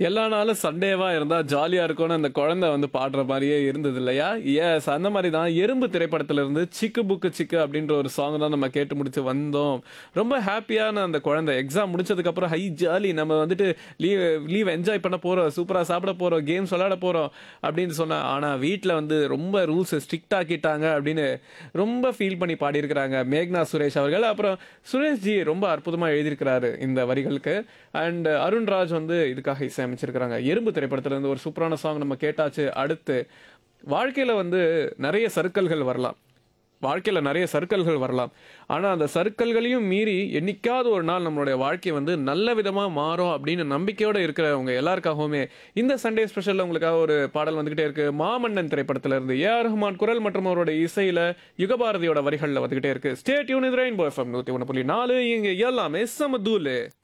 எல்லா நாளும் சண்டேவா இருந்தா ஜாலியா இருக்கும்னு அந்த குழந்தை வந்து பாடுற மாதிரியே இருந்தது இல்லையா? எஸ், அந்த மாதிரி தான் எறும்பு திரைப்படத்துல இருந்து சிக்கு புக்கு சிக்கு அப்படின்ற ஒரு சாங் தான் நம்ம கேட்டு முடிச்சு வந்தோம். ரொம்ப ஹாப்பியான அந்த குழந்தை எக்ஸாம் முடிச்சதுக்கு அப்புறம் ஹை ஜாலி, நம்ம வந்துட்டு லீவ் லீவ் என்ஜாய் பண்ண போறோம், சூப்பரா சாப்பிட போறோம், கேம்ஸ் விளையாட போறோம் அப்படின்னு சொன்னா, ஆனா வீட்ல வந்து ரொம்ப ரூல்ஸ் ஸ்ட்ரிக்ட் ஆக்கிட்டாங்க அப்படின்னு ரொம்ப ஃபீல் பண்ணி பாடியிருக்கிறாங்க மேக்னா சுரேஷ் அவர்கள். அப்புறம் சுரேஷ் ஜி ரொம்ப அற்புதமா எழுதியிருக்கிறாரு இந்த வரிகளுக்கு. அண்ட் அருண்ராஜ் வந்து இதுக்காக இசையமைச்சிருக்கிறாங்க. எறும்பு திரைப்படத்துல இருந்து ஒரு சூப்பரான சாங் நம்ம கேட்டாச்சு. அடுத்து வாழ்க்கையில வந்து நிறைய சர்க்கல்கள் வரலாம். வாழ்க்கையில நிறைய சர்க்கல்கள் வரலாம். ஆனா அந்த சர்க்கல்களையும் மீறி என்னைக்காவது ஒரு நாள் நம்மளுடைய வாழ்க்கை வந்து நல்ல விதமா மாறும் அப்படின்னு நம்பிக்கையோட இருக்கிறவங்க எல்லாருக்காகவுமே இந்த சண்டே ஸ்பெஷல்ல உங்களுக்காக ஒரு பாடல் வந்துகிட்டே இருக்கு. மாமன்னன் திரைப்படத்துல இருந்து ஏஆர் ரஹ்மான் குரல் மற்றும் அவருடைய இசையில யுகபாரதியோட வரிகள்ல வந்துகிட்டே இருக்கு. ஸ்டே டியூன் இது ரெயின்போ எஃப்எம் 101.4. இங்க எல்லாமே சமதூலு.